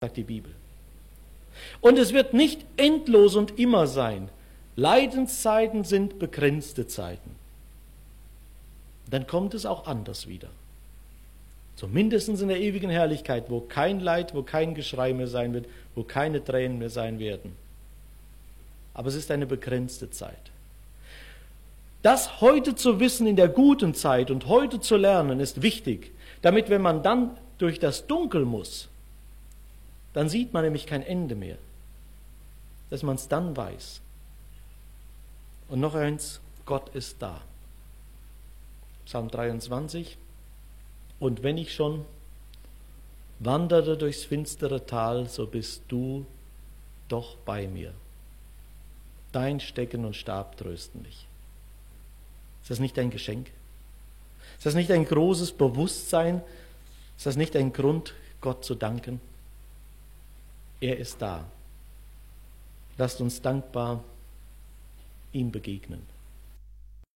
sagt die Bibel. Und es wird nicht endlos und immer sein. Leidenszeiten sind begrenzte Zeiten. Dann kommt es auch anders wieder. Zumindest in der ewigen Herrlichkeit, wo kein Leid, wo kein Geschrei mehr sein wird, wo keine Tränen mehr sein werden. Aber es ist eine begrenzte Zeit. Das heute zu wissen in der guten Zeit und heute zu lernen, ist wichtig, damit, wenn man dann durch das Dunkel muss, dann sieht man nämlich kein Ende mehr, dass man es dann weiß. Und noch eins, Gott ist da. Psalm 23. Und wenn ich schon wanderte durchs finstere Tal, so bist du doch bei mir. Dein Stecken und Stab trösten mich. Ist das nicht ein Geschenk? Ist das nicht ein großes Bewusstsein? Ist das nicht ein Grund, Gott zu danken? Er ist da. Lasst uns dankbar ihm begegnen.